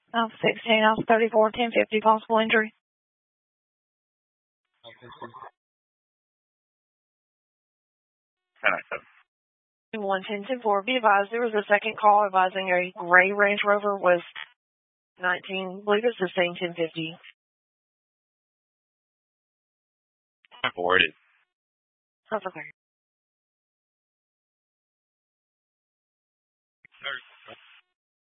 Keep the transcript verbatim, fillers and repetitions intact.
Alpha sixteen, Alpha thirty-four, ten fifty, possible injury. ten ninety-seven. one ten ten four, be advised there was a second call advising a gray Range Rover was nineteen, I believe it's the same ten fifty. Forwarded. That's okay.